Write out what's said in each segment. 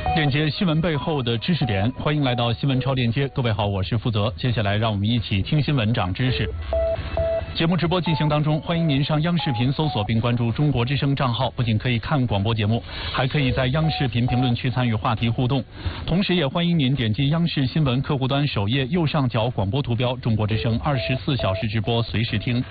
链接新闻背后的知识点，欢迎来到新闻超链接。各位好，我是负责。接下来让我们一起听新闻长知识。节目直播进行当中，欢迎您上央视频搜索并关注中国之声账号，不仅可以看广播节目，还可以在央视频评论区参与话题互动。同时也欢迎您点击央视新闻客户端首页右上角广播图标中国之声24小时直播，随时听。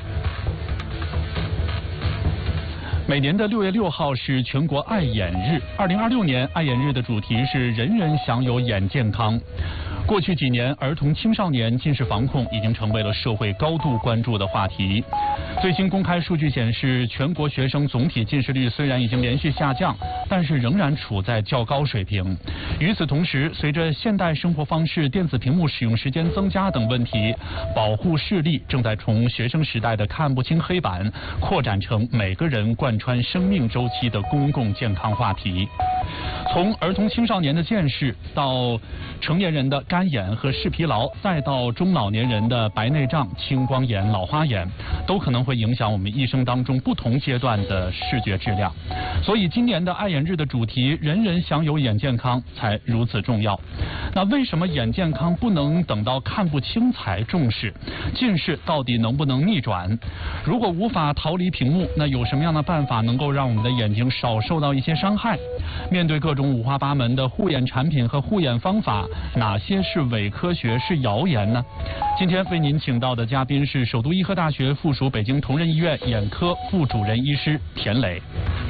每年的6月6号是全国爱眼日。2026年爱眼日的主题是人人享有眼健康。过去几年，儿童青少年近视防控已经成为了社会高度关注的话题。最新公开数据显示，全国学生总体近视率虽然已经连续下降，但是仍然处在较高水平。与此同时，随着现代生活方式、电子屏幕使用时间增加等问题，保护视力正在从学生时代的看不清黑板，扩展成每个人贯穿生命周期的公共健康话题。从儿童青少年的近视到成年人的干眼和视疲劳，再到中老年人的白内障、青光眼、老花眼，都可能会影响我们一生当中不同阶段的视觉质量。所以今年的爱眼日的主题“人人享有眼健康”才如此重要。那为什么眼健康不能等到看不清才重视？近视到底能不能逆转？如果无法逃离屏幕，那有什么样的办法能够让我们的眼睛少受到一些伤害？面对各种五花八门的护眼产品和护眼方法，哪些是伪科学，是谣言呢？今天为您请到的嘉宾是首都医科大学附属北京同仁医院眼科副主任医师田磊。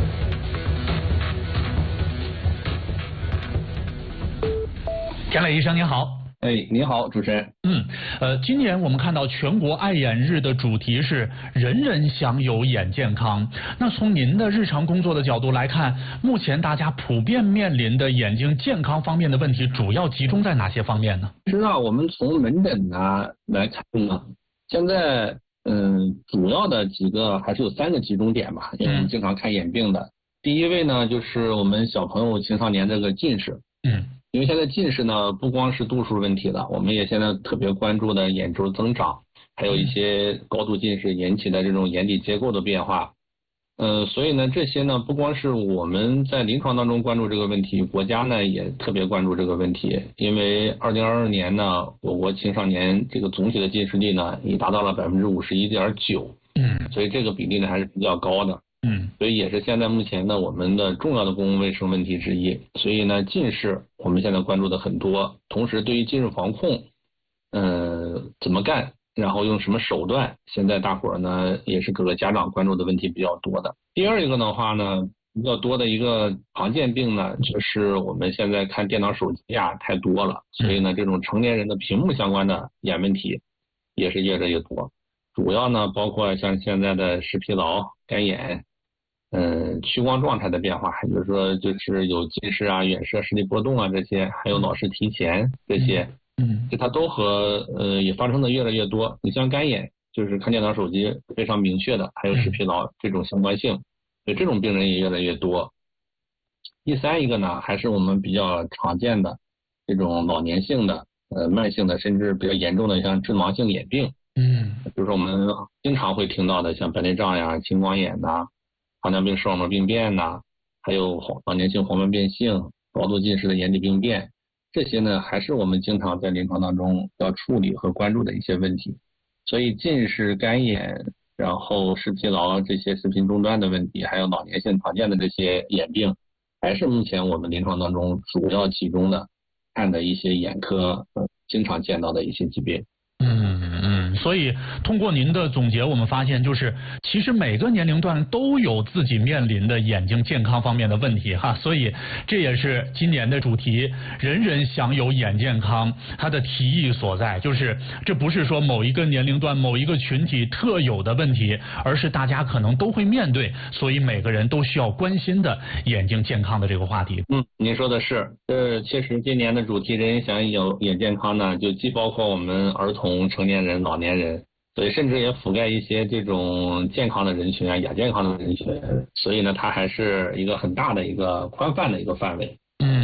田磊医生您好。 你好，主持人。 今年我们看到全国爱眼日的主题是人人享有眼健康。那从您的日常工作的角度来看，目前大家普遍面临的眼睛健康方面的问题，主要集中在哪些方面呢？ 其实我们从门诊来看呢，现在主要的几个还是有3个集中点吧，因为我们经常看眼病的。第一位呢，就是我们小朋友、青少年这个近视。因为现在近视呢，不光是度数问题了，我们也现在特别关注的眼周增长，还有一些高度近视引起的这种眼底结构的变化。所以呢，这些呢，不光是我们在临床当中关注这个问题，国家呢也特别关注这个问题。因为2022年呢，我国青少年这个总体的近视率呢，已达到了51.9%。所以这个比例呢还是比较高的。所以也是现在目前呢我们的重要的公共卫生问题之一。所以呢，近视我们现在关注的很多，同时对于近视防控，怎么干，然后用什么手段，现在大伙儿呢也是各个家长关注的问题比较多的。第二一个的话呢，比较多的一个常见病呢，就是我们现在看电脑手机太多了，所以呢这种成年人的屏幕相关的眼问题也是越来越多。主要呢包括像现在的视疲劳、干眼。屈光状态的变化，比如说就是有近视远视、视力波动这些，还有脑视提前这些，这它都和也发生的越来越多。你像干眼，就是看电脑手机非常明确的，还有视疲劳这种相关性，所以这种病人也越来越多。第三一个呢，还是我们比较常见的这种老年性的、慢性的，甚至比较严重的像致盲性眼病，比如说我们经常会听到的像白内障青光眼糖尿病视网膜病变还有老年性黄斑变性、高度近视的眼底病变，这些呢还是我们经常在临床当中要处理和关注的一些问题。所以近视、干眼，然后视疲劳这些视频终端的问题，还有老年性常见的这些眼病，还是目前我们临床当中主要集中的看的一些眼科经常见到的一些疾病。 所以通过您的总结，我们发现就是其实每个年龄段都有自己面临的眼睛健康方面的问题所以这也是今年的主题“人人享有眼健康”它的提议所在，就是这不是说某一个年龄段某一个群体特有的问题，而是大家可能都会面对，所以每个人都需要关心的眼睛健康的这个话题。 您说的是，确实今年的主题“人人享有眼健康”呢，就既包括我们儿童、成年人、老年人，所以甚至也覆盖一些这种健康的人群亚健康的人群，所以呢它还是一个很大的一个宽泛的一个范围。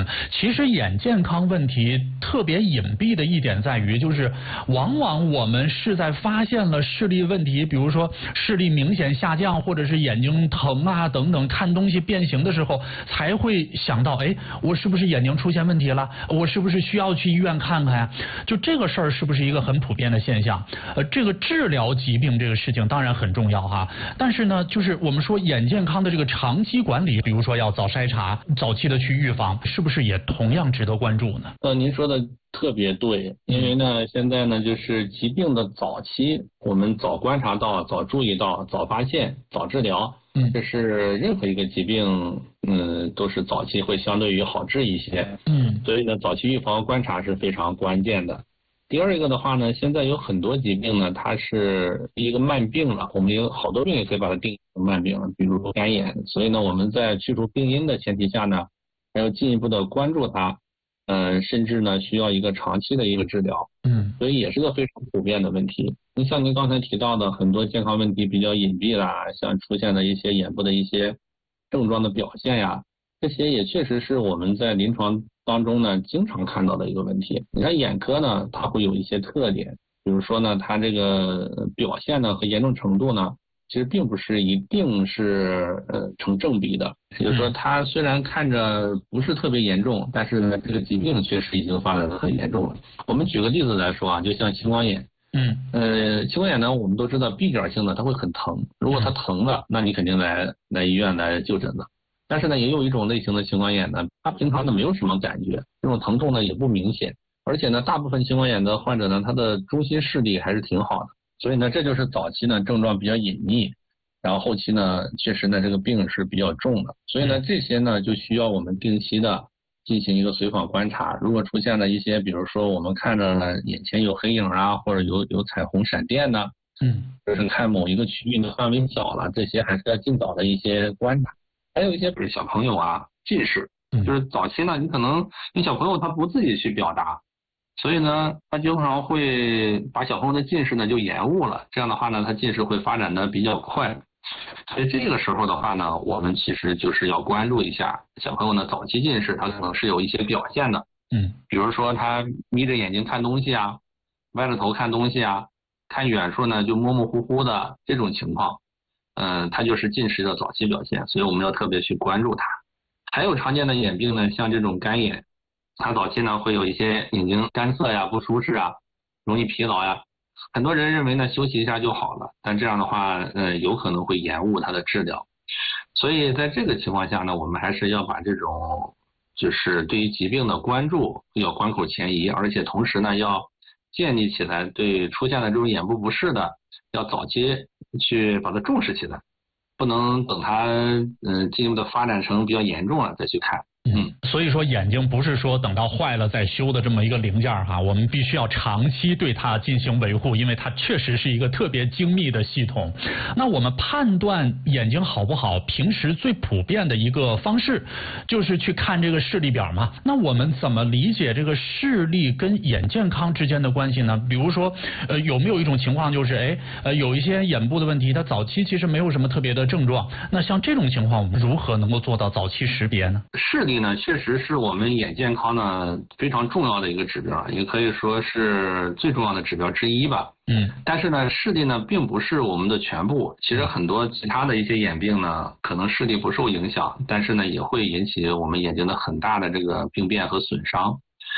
其实眼健康问题特别隐蔽的一点在于，就是往往我们是在发现了视力问题，比如说视力明显下降，或者是眼睛疼啊等等，看东西变形的时候，才会想到，哎，我是不是眼睛出现问题了？我是不是需要去医院看看呀？就这个事儿是不是一个很普遍的现象？这个治疗疾病这个事情当然很重要哈，但是呢，就是我们说眼健康的这个长期管理，比如说要早筛查、早期的去预防，是不是也同样值得关注呢？ 您说的特别对，因为呢，现在呢就是疾病的早期，我们早观察到、早注意到、早发现、早治疗，这是任何一个疾病，都是早期会相对于好治一些，所以呢，早期预防观察是非常关键的。第二一个的话呢，现在有很多疾病呢，它是一个慢病了，我们有好多病也可以把它定义成慢病了，比如说干眼，所以呢，我们在去除病因的前提下呢，还要进一步的关注它，甚至呢需要一个长期的一个治疗，所以也是个非常普遍的问题。你像您刚才提到的很多健康问题比较隐蔽啦，像出现的一些眼部的一些症状的表现呀，这些也确实是我们在临床当中呢经常看到的一个问题。你看眼科呢，它会有一些特点，比如说呢，它这个表现呢和严重程度呢，其实并不是一定是成正比的。也就是说，它虽然看着不是特别严重，但是呢，这个疾病确实已经发展的很严重了。我们举个例子来说啊，就像青光眼。青光眼呢，我们都知道闭点性的它会很疼，如果它疼了，那你肯定来医院来就诊的。但是呢，也有一种类型的青光眼呢，它平常呢没有什么感觉，这种疼痛呢也不明显，而且呢，大部分青光眼的患者呢，他的中心视力还是挺好的，所以呢，这就是早期呢症状比较隐匿，然后后期呢，确实呢这个病是比较重的，所以呢，这些呢就需要我们定期的进行一个随访观察，如果出现了一些，比如说我们看着眼前有黑影啊，或者有彩虹闪电呢，就是看某一个区域的范围小了，这些还是要尽早的一些观察。还有一些比如小朋友啊，近视，就是早期呢，你小朋友他不自己去表达，所以呢，他经常会把小朋友的近视呢就延误了，这样的话呢，他近视会发展的比较快。所以这个时候的话呢，我们其实就是要关注一下小朋友呢早期近视，他可能是有一些表现的，比如说他眯着眼睛看东西啊，歪着头看东西啊，看远处呢就模模糊糊的这种情况，它就是近视的早期表现，所以我们要特别去关注它。还有常见的眼病呢，像这种干眼，它早期呢会有一些眼睛干涩呀、不舒适啊、容易疲劳呀。很多人认为呢休息一下就好了，但这样的话，有可能会延误它的治疗。所以在这个情况下呢，我们还是要把这种就是对于疾病的关注要关口前移，而且同时呢要建立起来对出现的这种眼部不适的，要早期去把它重视起来，不能等它进一步的发展成比较严重了再去看。 所以说眼睛不是说等到坏了再修的这么一个零件哈，我们必须要长期对它进行维护，因为它确实是一个特别精密的系统。那我们判断眼睛好不好，平时最普遍的一个方式就是去看这个视力表嘛。那我们怎么理解这个视力跟眼健康之间的关系呢？比如说有没有一种情况就是有一些眼部的问题，它早期其实没有什么特别的症状，那像这种情况我们如何能够做到早期识别呢？ 视力呢确实是我们眼健康呢非常重要的一个指标，也可以说是最重要的指标之一吧。但是呢，视力呢并不是我们的全部，其实很多其他的一些眼病呢，可能视力不受影响，但是呢也会引起我们眼睛的很大的这个病变和损伤。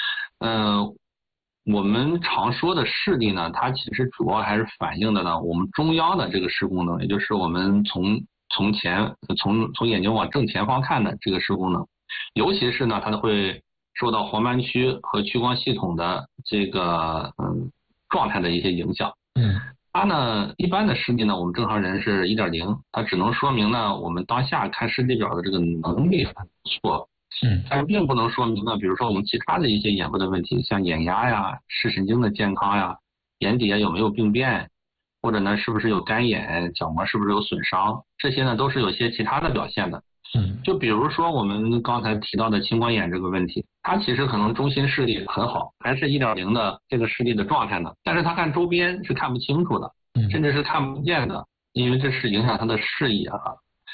我们常说的视力呢，它其实主要还是反映的呢我们中央的这个视功能，也就是我们从眼睛往正前方看的这个视功能，尤其是呢它会受到黄斑区和屈光系统的这个状态的一些影响。它呢一般的视力呢，我们正常人是 1.0， 它只能说明呢我们当下看视力表的这个能力很不错。但是并不能说明呢，比如说我们其他的一些眼部的问题，像眼压呀、视神经的健康呀、眼底下有没有病变，或者呢是不是有干眼、角膜是不是有损伤，这些呢都是有些其他的表现的。就比如说我们刚才提到的青光眼这个问题，它其实可能中心视力很好，还是 1.0 的这个视力的状态呢，但是它看周边是看不清楚的，甚至是看不见的，因为这是影响它的视野啊。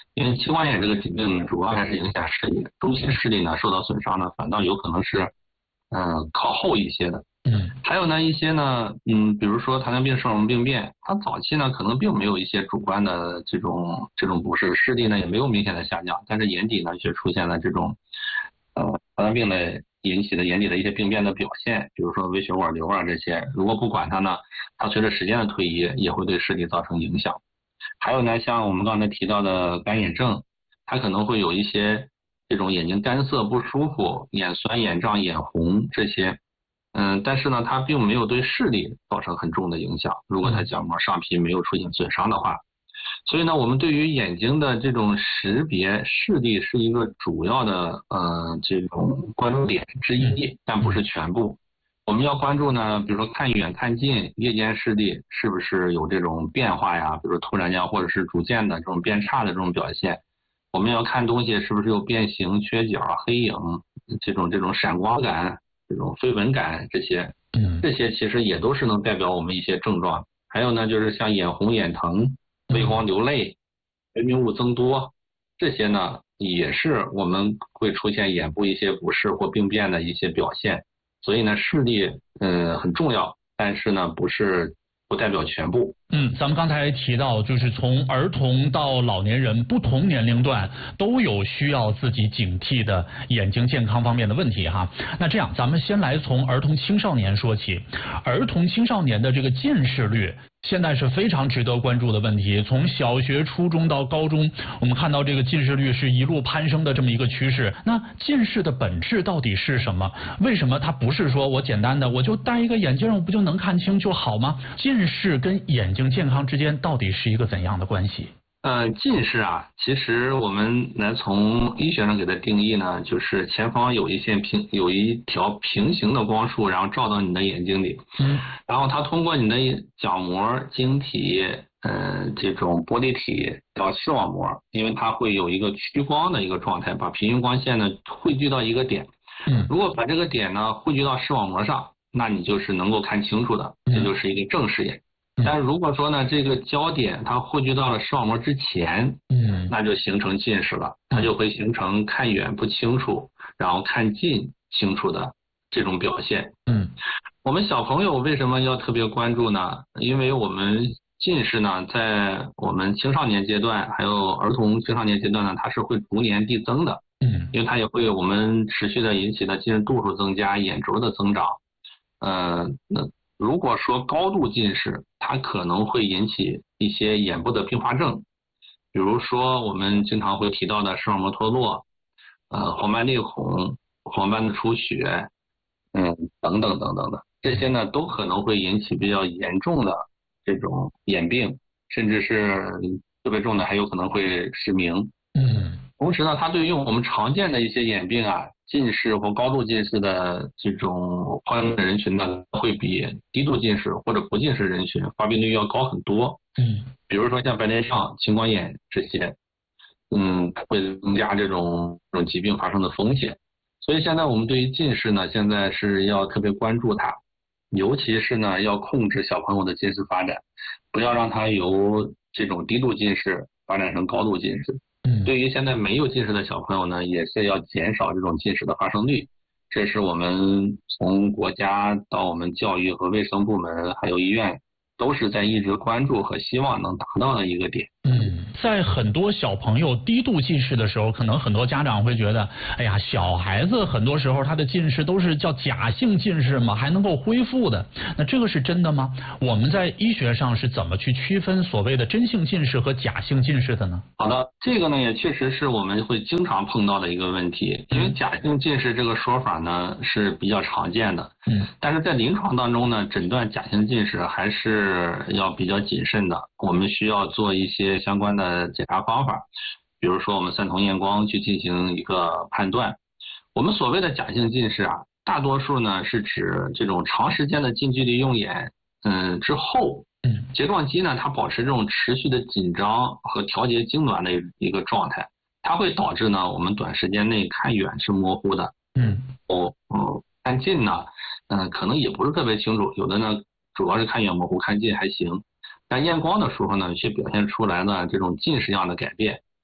因为青光眼这个疾病主要还是影响视力，中期视力呢受到损伤呢，反倒有可能是靠后一些的。还有呢一些呢，比如说糖尿病视网膜病变，它早期呢可能并没有一些主观的这种不适，视力呢也没有明显的下降，但是眼底呢却出现了这种糖尿病的引起的眼底的一些病变的表现，比如说微血管瘤啊这些，如果不管它呢，它随着时间的推移也会对视力造成影响。还有呢，像我们刚才提到的干眼症，它可能会有一些这种眼睛干涩不舒服、眼酸、眼胀、眼红这些，但是呢，它并没有对视力造成很重的影响。如果它角膜上皮没有出现损伤的话，所以呢，我们对于眼睛的这种识别，视力是一个主要的这种关注点之一，但不是全部。我们要关注呢，比如说看远看近，夜间视力是不是有这种变化呀？比如说突然间或者是逐渐的这种变差的这种表现。我们要看东西是不是有变形、缺角、黑影，这种闪光感、这种飞蚊感这些，这些其实也都是能代表我们一些症状。还有呢，就是像眼红、眼疼、畏光流泪、分泌物增多，这些呢也是我们会出现眼部一些不适或病变的一些表现。所以呢，视力很重要，但是呢不代表全部。 咱们刚才提到，就是从儿童到老年人，不同年龄段都有需要自己警惕的眼睛健康方面的问题哈。那这样，咱们先来从儿童青少年说起。儿童青少年的这个近视率现在是非常值得关注的问题。从小学、初中到高中，我们看到这个近视率是一路攀升的这么一个趋势。那近视的本质到底是什么？为什么它不是说我简单的我就戴一个眼镜我不就能看清就好吗？近视跟眼睛健康之间到底是一个怎样的关系？ 近视啊，其实我们来从医学上给它定义呢，就是前方有一条平行的光束，然后照到你的眼睛里，然后它通过你的角膜、晶体，这种玻璃体到视网膜，因为它会有一个屈光的一个状态，把平行光线呢汇聚到一个点，如果把这个点呢汇聚到视网膜上，那你就是能够看清楚的，这就是一个正视眼。但是如果说呢，这个焦点它汇聚到了视网膜之前，那就形成近视了，它就会形成看远不清楚，然后看近清楚的这种表现。我们小朋友为什么要特别关注呢？因为我们近视呢，在我们青少年阶段还有儿童青少年阶段呢，它是会逐年递增的。因为它也会我们持续的引起的近视度数增加，眼轴的增长。那如果说高度近视，它可能会引起一些眼部的并发症，比如说我们经常会提到的视网膜脱落，黄斑裂孔、黄斑的出血，等等等等的，这些呢都可能会引起比较严重的这种眼病，甚至是特别重的还有可能会失明。同时呢，它对于我们常见的一些眼病啊，近视或高度近视的这种患病的人群呢，会比低度近视或者不近视人群发病率要高很多。比如说像白内障、青光眼这些，会增加这种疾病发生的风险。所以现在我们对于近视呢，现在是要特别关注它，尤其是呢要控制小朋友的近视发展，不要让它由这种低度近视发展成高度近视。对于现在没有近视的小朋友呢，也是要减少这种近视的发生率。这是我们从国家到我们教育和卫生部门还有医院都是在一直关注和希望能达到的一个点。 在很多小朋友低度近视的时候，可能很多家长会觉得，哎呀，小孩子很多时候他的近视都是叫假性近视嘛，还能够恢复的。那这个是真的吗？我们在医学上是怎么去区分所谓的真性近视和假性近视的呢？ 好的，这个呢也确实是我们会经常碰到的一个问题，因为假性近视这个说法呢是比较常见的，但是在临床当中呢，诊断假性近视还是要比较谨慎的，我们需要做一些相关的检查方法，比如说我们散瞳验光去进行一个判断。我们所谓的假性近视啊，大多数呢是指这种长时间的近距离用眼之后，睫状肌呢它保持这种持续的紧张和调节痉挛的一个状态，它会导致呢我们短时间内看远是模糊的，看近呢可能也不是特别清楚，有的呢主要是看远模糊，看近还行，但验光的时候呢却表现出来了这种近视样的改变。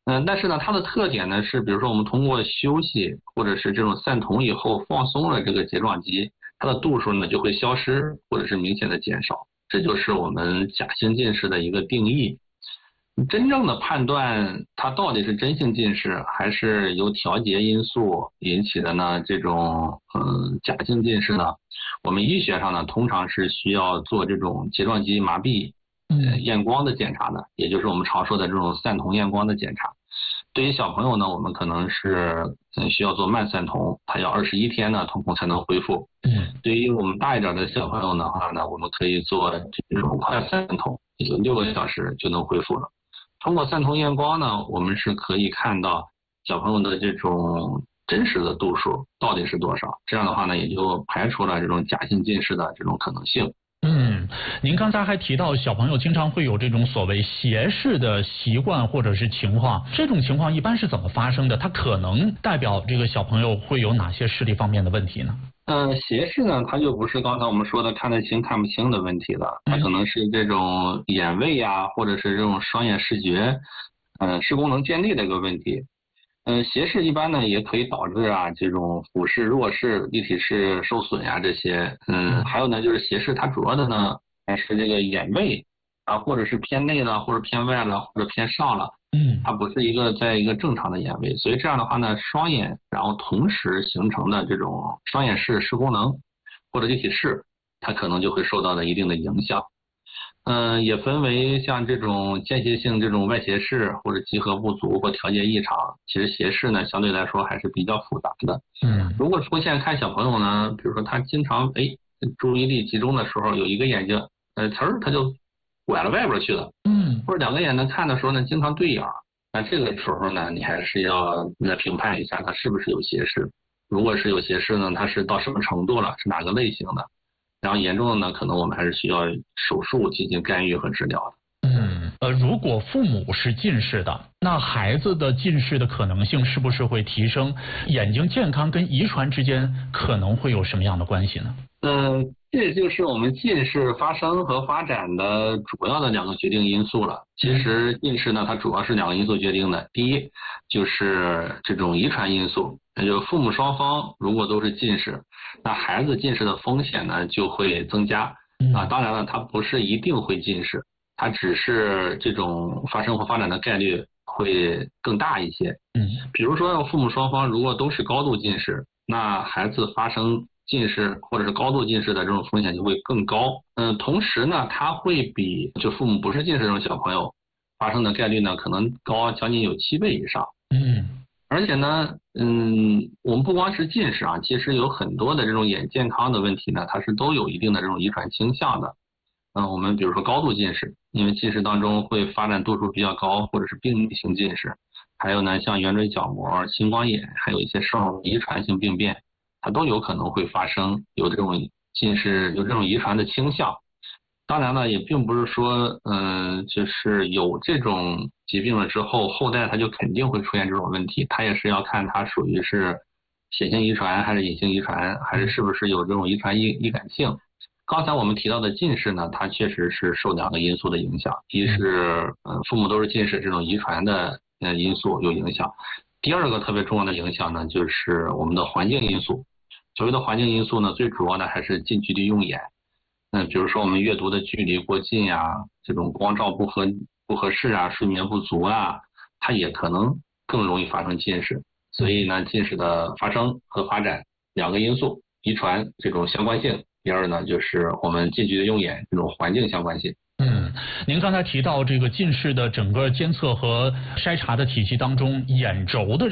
但是呢，它的特点呢是，比如说我们通过休息或者是这种散瞳以后放松了这个睫状肌，它的度数呢就会消失或者是明显的减少，这就是我们假性近视的一个定义。真正的判断它到底是真性近视还是由调节因素引起的呢？这种假性近视呢，我们医学上呢通常是需要做这种睫状肌麻痹验光的检查的，也就是我们常说的这种散瞳验光的检查。对于小朋友呢，我们可能是需要做慢散瞳，它要21天呢瞳孔才能恢复。对于我们大一点的小朋友的话呢，我们可以做这种快散瞳，也就6个小时就能恢复了。通过散瞳验光呢，我们是可以看到小朋友的这种真实的度数到底是多少，这样的话呢，也就排除了这种假性近视的这种可能性。 您刚才还提到小朋友经常会有这种所谓斜视的习惯或者是情况，这种情况一般是怎么发生的？它可能代表这个小朋友会有哪些视力方面的问题呢？ 斜视呢，它就不是刚才我们说的看得清看不清的问题了，它可能是这种眼位啊，或者是这种双眼视觉，视功能建立的一个问题。斜视一般呢也可以导致这种俯视、弱视、立体视受损呀这些。还有呢就是斜视它主要的呢还是这个眼位或者是偏内了，或者偏外了，或者偏上了。它不是在一个正常的眼位，所以这样的话呢，双眼然后同时形成的这种双眼视视功能或者立体视，它可能就会受到了一定的影响。也分为像这种间歇性这种外斜视或者集合不足或调节异常，其实斜视呢相对来说还是比较复杂的。如果出现看小朋友呢，比如说他经常注意力集中的时候，有一个眼睛他就拐了外边去了，或者两个眼呢看的时候呢经常对眼，那这个时候呢你还是要来评判一下他是不是有斜视。如果是有斜视呢，它是到什么程度了，是哪个类型的，然后严重的呢，可能我们还是需要手术进行干预和治疗的。 如果父母是近视的，那孩子的近视的可能性是不是会提升？眼睛健康跟遗传之间可能会有什么样的关系呢？ 这就是我们近视发生和发展的主要的2个决定因素了。其实近视呢，它主要是2个因素决定的。第一就是这种遗传因素，也就是父母双方如果都是近视，那孩子近视的风险呢就会增加。当然了，它不是一定会近视，它只是这种发生或发展的概率会更大一些。比如说父母双方如果都是高度近视，那孩子发生近视或者是高度近视的这种风险就会更高。同时呢，它会比就父母不是近视这种小朋友发生的概率呢可能高将近有7倍以上。而且呢，我们不光是近视其实有很多的这种眼健康的问题呢，它是都有一定的这种遗传倾向的。我们比如说高度近视，因为近视当中会发展度数比较高，或者是病理性近视，还有呢像圆锥角膜、青光眼，还有一些视网遗传性病变，它都有可能会发生有这种近视，有这种遗传的倾向。当然了，也并不是说就是有这种疾病了之后，后代它就肯定会出现这种问题，它也是要看它属于是显性遗传还是隐性遗传，还是不是有这种遗传易感性。刚才我们提到的近视呢，它确实是受2个因素的影响，一是父母都是近视，这种遗传的因素有影响。第二个特别重要的影响呢，就是我们的环境因素。所谓的环境因素呢，最主要的还是近距离用眼。比如说我们阅读的距离过近这种光照不合适睡眠不足它也可能更容易发生近视。所以呢，近视的发生和发展2个因素，遗传这种相关性，第二呢就是我们近距离用眼这种环境相关性。 您刚才提到这个近视的整个监测和筛查的体系当中，眼轴的